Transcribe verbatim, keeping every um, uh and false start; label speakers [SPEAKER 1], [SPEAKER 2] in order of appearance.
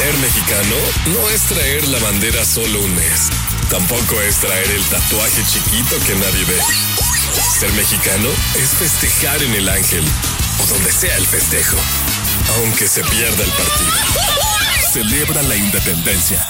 [SPEAKER 1] Ser mexicano no es traer la bandera solo un mes. Tampoco es traer el tatuaje chiquito que nadie ve. Ser mexicano es festejar en el Ángel o donde sea el festejo, aunque se pierda el partido.
[SPEAKER 2] Celebra la independencia.